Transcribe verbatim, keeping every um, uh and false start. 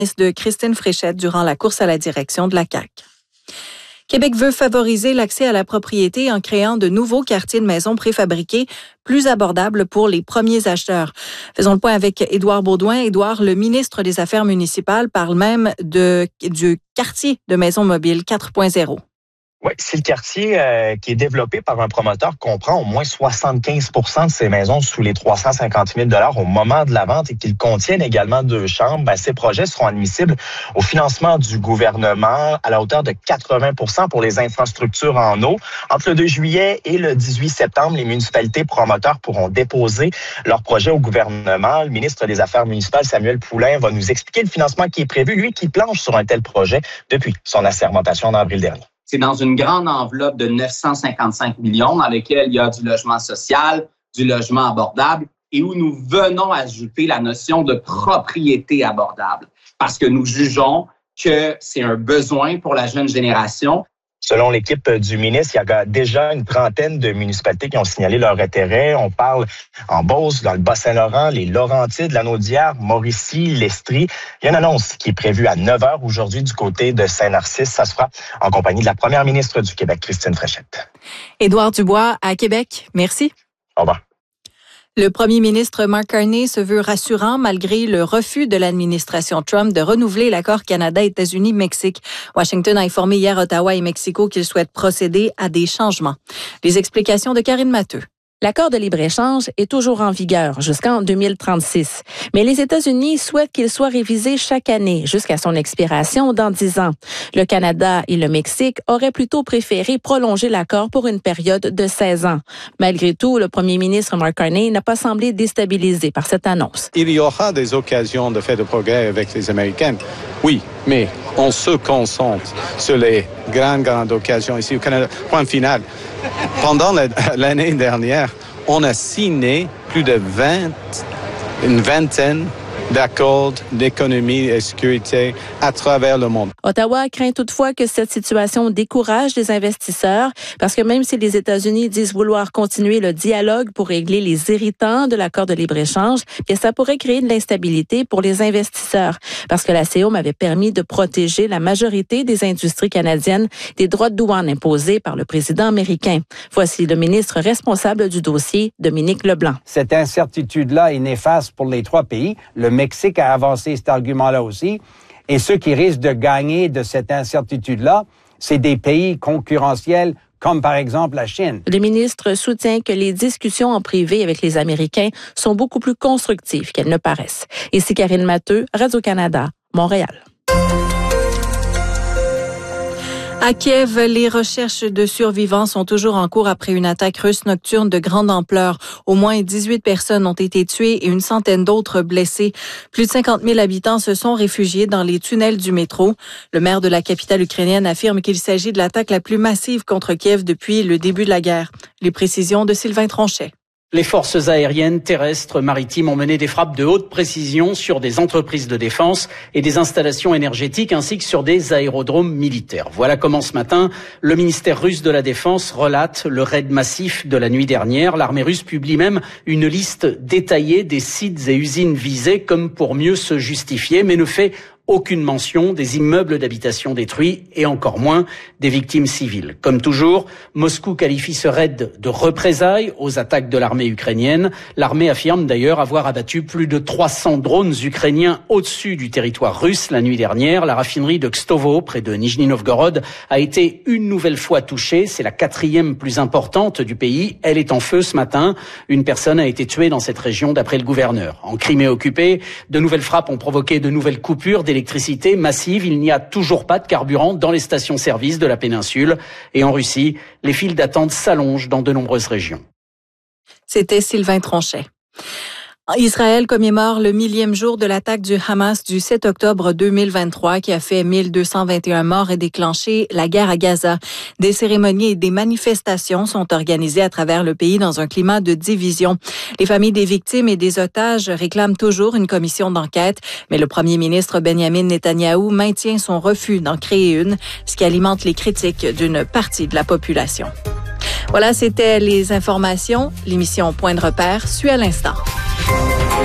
de Christine Fréchette durant la course à la direction de la C A Q. Québec veut favoriser l'accès à la propriété en créant de nouveaux quartiers de maisons préfabriqués plus abordables pour les premiers acheteurs. Faisons le point avec Édouard Baudouin. Édouard, le ministre des Affaires municipales, parle même de, du quartier de maisons mobiles quatre point zéro. Oui, c'est le quartier euh, qui est développé par un promoteur qui comprend au moins soixante-quinze pour cent de ces maisons sous les trois cent cinquante mille dollars au moment de la vente et qu'ils contiennent également deux chambres. Ben, ces projets seront admissibles au financement du gouvernement à la hauteur de quatre-vingts pour cent pour les infrastructures en eau. Entre le deux juillet et le dix-huit septembre, les municipalités promoteurs pourront déposer leur projet au gouvernement. Le ministre des Affaires municipales, Samuel Poulin, va nous expliquer le financement qui est prévu, lui qui planche sur un tel projet depuis son assermentation en avril dernier. C'est dans une grande enveloppe de neuf cent cinquante-cinq millions dans laquelle il y a du logement social, du logement abordable et où nous venons ajouter la notion de propriété abordable parce que nous jugeons que c'est un besoin pour la jeune génération. Selon l'équipe du ministre, il y a déjà une trentaine de municipalités qui ont signalé leur intérêt. On parle en Beauce, dans le Bas-Saint-Laurent, les Laurentides, Lanaudière, Mauricie, l'Estrie. Il y a une annonce qui est prévue à neuf heures aujourd'hui du côté de Saint-Narcisse. Ça se fera en compagnie de la première ministre du Québec, Christine Fréchette. Édouard Dubois à Québec. Merci. Au revoir. Le premier ministre Mark Carney se veut rassurant malgré le refus de l'administration Trump de renouveler l'accord Canada-États-Unis-Mexique. Washington a informé hier Ottawa et Mexico qu'il souhaite procéder à des changements. Les explications de Karine Matteux. L'accord de libre-échange est toujours en vigueur jusqu'en deux mille trente-six. Mais les États-Unis souhaitent qu'il soit révisé chaque année jusqu'à son expiration dans dix ans. Le Canada et le Mexique auraient plutôt préféré prolonger l'accord pour une période de seize ans. Malgré tout, le premier ministre Mark Carney n'a pas semblé déstabilisé par cette annonce. Il y aura des occasions de faire de progrès avec les Américains. Oui, mais on se concentre sur les grandes, grandes occasions ici au Canada. Point final. Pendant l'année dernière, on a signé plus de vingt, une vingtaine d'accords d'économie et de sécurité à travers le monde. Ottawa craint toutefois que cette situation décourage les investisseurs parce que même si les États-Unis disent vouloir continuer le dialogue pour régler les irritants de l'accord de libre-échange, bien ça pourrait créer de l'instabilité pour les investisseurs parce que la C O M avait permis de protéger la majorité des industries canadiennes des droits de douane imposés par le président américain. Voici le ministre responsable du dossier, Dominique Leblanc. Cette incertitude-là est néfaste pour les trois pays. Le Mexique a avancé cet argument-là aussi. Et ceux qui risquent de gagner de cette incertitude-là, c'est des pays concurrentiels comme par exemple la Chine. Le ministre soutient que les discussions en privé avec les Américains sont beaucoup plus constructives qu'elles ne paraissent. Ici Karine Matteux, Radio-Canada, Montréal. À Kiev, les recherches de survivants sont toujours en cours après une attaque russe nocturne de grande ampleur. Au moins dix-huit personnes ont été tuées et une centaine d'autres blessées. Plus de cinquante mille habitants se sont réfugiés dans les tunnels du métro. Le maire de la capitale ukrainienne affirme qu'il s'agit de l'attaque la plus massive contre Kiev depuis le début de la guerre. Les précisions de Sylvain Tronchet. Les forces aériennes, terrestres, maritimes ont mené des frappes de haute précision sur des entreprises de défense et des installations énergétiques ainsi que sur des aérodromes militaires. Voilà comment ce matin, le ministère russe de la Défense relate le raid massif de la nuit dernière. L'armée russe publie même une liste détaillée des sites et usines visés comme pour mieux se justifier, mais ne fait aucune mention des immeubles d'habitation détruits et encore moins des victimes civiles. Comme toujours, Moscou qualifie ce raid de représailles aux attaques de l'armée ukrainienne. L'armée affirme d'ailleurs avoir abattu plus de trois cents drones ukrainiens au-dessus du territoire russe la nuit dernière. La raffinerie de Kstovo, près de Nijni Novgorod, a été une nouvelle fois touchée. C'est la quatrième plus importante du pays. Elle est en feu ce matin. Une personne a été tuée dans cette région d'après le gouverneur. En Crimée occupée, de nouvelles frappes ont provoqué de nouvelles coupures d'électricité massive. Il n'y a toujours pas de carburant dans les stations-service de la péninsule. Et en Russie, les files d'attente s'allongent dans de nombreuses régions. C'était Sylvain Tronchet. Israël commémore le millième jour de l'attaque du Hamas du sept octobre deux mille vingt-trois qui a fait mille deux cent vingt et un morts et déclenché la guerre à Gaza. Des cérémonies et des manifestations sont organisées à travers le pays dans un climat de division. Les familles des victimes et des otages réclament toujours une commission d'enquête, mais le premier ministre Benjamin Netanyahou maintient son refus d'en créer une, ce qui alimente les critiques d'une partie de la population. Voilà, c'était les informations. L'émission Point de repère suit à l'instant.